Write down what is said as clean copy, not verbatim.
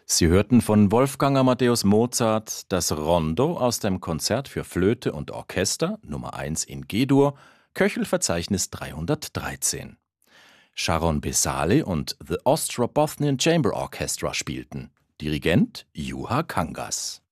Sie hörten von Wolfgang Amadeus Mozart das Rondo aus dem Konzert für Flöte und Orchester Nummer 1 in G-Dur, Köchelverzeichnis 313. Sharon Besale und The Ostrobothnian Chamber Orchestra spielten. Dirigent Juha Kangas.